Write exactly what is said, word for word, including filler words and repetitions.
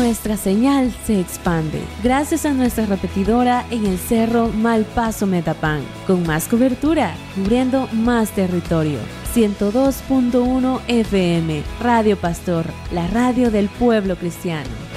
nuestra señal se expande gracias a nuestra repetidora en el Cerro Malpaso Metapán, con más cobertura, cubriendo más territorio. ciento dos punto uno F M, Radio Pastor, la radio del pueblo cristiano.